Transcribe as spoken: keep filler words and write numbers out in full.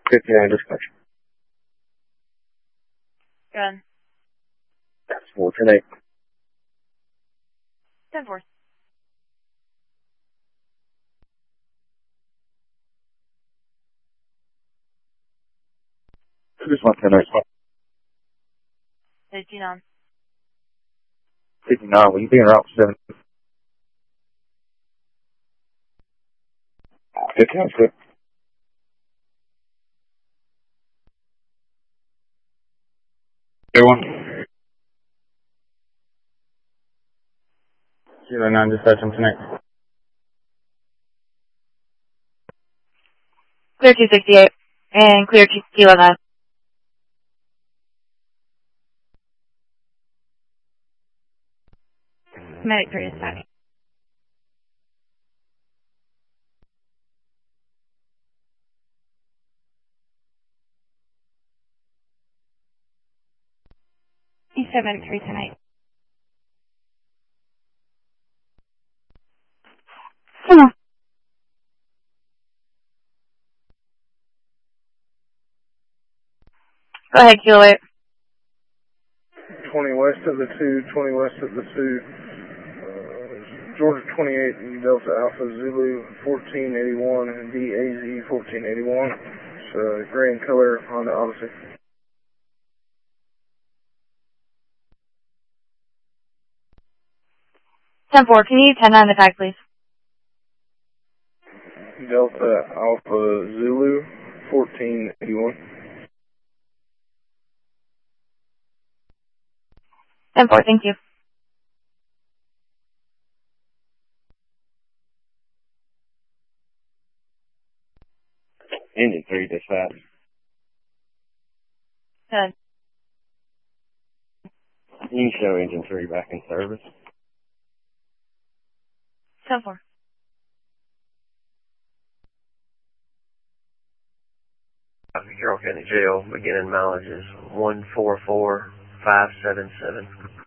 fifty-nine dispatch. Good. That's four ten eight. ten four. Who's one ten eight? fifty-nine. fifty-nine, will you be in route seven? fifty-nine, good. Everyone? zero nine dispatch, I'm connect. Clear two sixty-eight. And clear Kilo nine. Medic three dispatch. You said medic three tonight. Come on. Go ahead, Kilo eight. twenty west of the two, twenty west of the two. Uh, Georgia twenty-eight, Delta Alpha Zulu fourteen eighty-one, D A Z fourteen eighty-one. It's uh, gray in color on the Odyssey. ten four, can you ten nine the tag, please? Delta Alpha Zulu fourteen eighty-one. ten four, thank you. Engine three dispatch. Good. You can show engine three back in service. ten four. You're okay in the jail. Beginning mileage is one four four five seven seven.